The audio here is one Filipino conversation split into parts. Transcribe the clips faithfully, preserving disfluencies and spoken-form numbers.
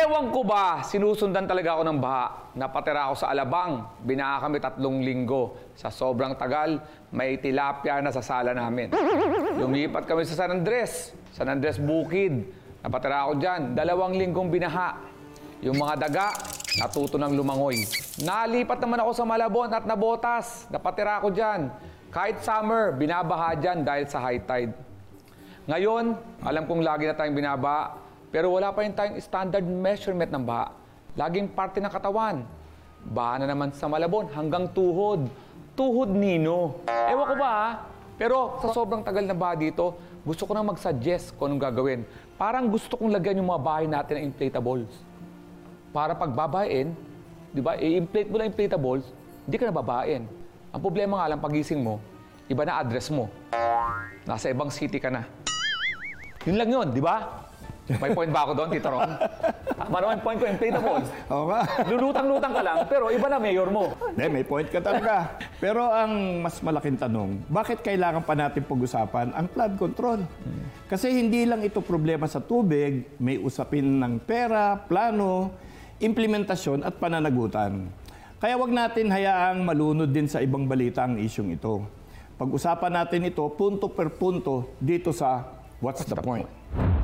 Ewan ko ba, sinusundan talaga ako ng baha. Napatira ako sa Alabang. Binaha kami tatlong linggo. Sa sobrang tagal, may tilapia na sa sala namin. Lumipat kami sa San Andres. San Andres Bukid. Napatira ako dyan. Dalawang linggong binaha. Yung mga daga, natuto ng lumangoy. Nalipat naman ako sa Malabon at Nabotas. Napatira ako dyan. Kahit summer, binabaha dyan dahil sa high tide. Ngayon, alam kong lagi na tayong binabaha. Pero wala pa rin tayong standard measurement ng baha. Laging parte ng katawan. Baha na naman sa Malabon hanggang tuhod. Tuhod nino. Ewan ko ba ha? Pero sa sobrang tagal na baha dito, gusto ko na mag-suggest kung anong gagawin. Parang gusto kong lagyan yung mga bahay natin ng inflatables. Para pag babain, di ba, i-inflate mo na inflatables, hindi ka na babain. Ang problema nga lang, pagising mo, iba na address mo. Nasa ibang city ka na. Yun lang yun, di ba? May point ba ako doon, Tito Ron? Tama naman point ko, inflatables. Oo nga. Lulutang-lutang ka lang, pero iba na mayor mo. Hindi, may point ka talaga. Pero ang mas malaking tanong, bakit kailangan pa natin pag-usapan ang flood control? Kasi hindi lang ito problema sa tubig, may usapin ng pera, plano, implementasyon at pananagutan. Kaya wag natin hayaang malunod din sa ibang balita ang isyong ito. Pag-usapan natin ito punto per punto dito sa What's, What's the, the Point?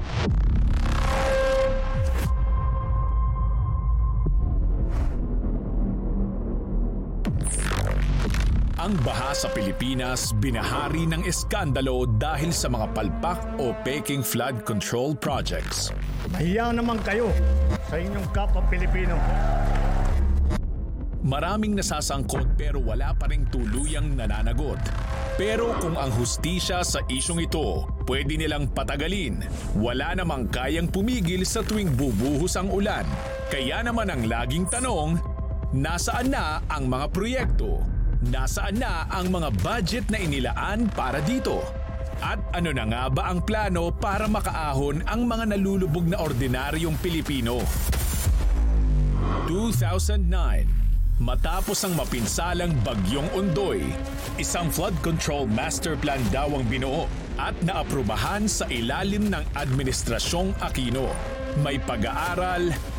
Ang baha sa Pilipinas binahari ng eskandalo dahil sa mga palpak o peking flood control projects. Mahiya naman kayo sa inyong kapwa Pilipino. Maraming nasasangkot pero wala pa ring tuluyang nananagot. Pero kung ang hustisya sa isyong ito pwede nilang patagalin, wala namang kayang pumigil sa tuwing bubuhos ang ulan. Kaya naman ang laging tanong, nasaan na ang mga proyekto? Nasaan na ang mga budget na inilaan para dito? At ano na nga ba ang plano para makaahon ang mga nalulubog na ordinaryong Pilipino? two thousand nine, matapos ang mapinsalang Bagyong Ondoy, isang flood control master plan daw ang binuo at naaprubahan sa ilalim ng Administrasyong Aquino. May pag-aaral,